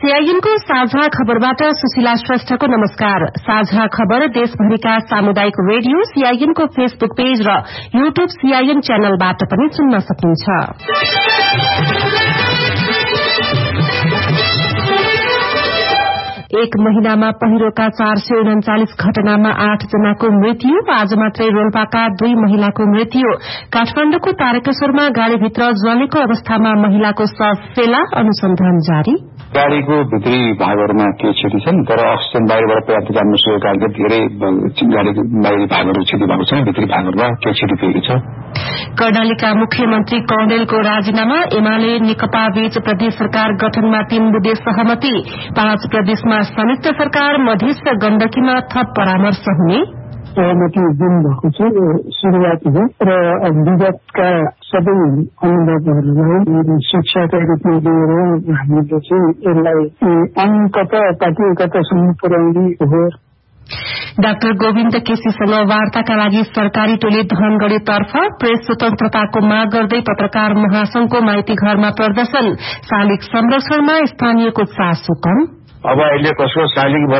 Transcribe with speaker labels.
Speaker 1: सीआईएनको साझा खबरबाट सुशीला श्रेष्ठको नमस्कार। साझा खबर देशभरिका सामुदायिक रेडियो सीआईएनको फेसबुक पेज र यूट्यूब सीआईएन च्यानलबाट पनि सुन्न सक्नुहुन्छ। एक महिनामा पहिरोका 439 घटनामा 8 जनाको मृत्यु। आज मात्रै रोल्पाका 2 महिलाको मृत्यु। काठमाण्डुको तारकेश्वरमा गाड़ीभित्र ज्वलेको अवस्थामा महिलाको शव फेला, अनुसन्धान जारी।
Speaker 2: गाड़ीको भित्री भागहरूमा केही क्षति छन्, तर अक्सिजन बाहिरबाट पर्याप्त जान नसकेको कारणले धेरै गाड़ीको बाहिरी भागहरू क्षति भएको छ, भित्री भागहरूमा केही क्षति पुगेको छ।
Speaker 1: कर्णालीका मुख्यमन्त्री कौडेलको राजीनामा। एमाले नेकपा बीच प्रदेश सरकार गठनमा 3 बुँदे सहमति। 5 प्रदेशमा संयुक्त सरकार। मधेस र गण्डकीमा थप परामर्श हुने।
Speaker 3: सहमति जुन भएको छ यो शुरूआत हो र विगतका सबै अनुभवहरूलाई शिक्षाका रूपमा लिएर हामीले चाहिँ यसलाई पार्टीकतासम्म पुर्याउने हो।
Speaker 1: डाक्टर गोविन्द केसीसँग वार्ताका लागि सरकारी टोली धनगढ़ीतर्फ। प्रेस स्वतन्त्रताको माग गर्दै पत्रकार महासंघको माइती घरमा प्रदर्शन। शालिग संरक्षणमा स्थानीयको चासो कम।
Speaker 2: अब अहिले कसको शालिग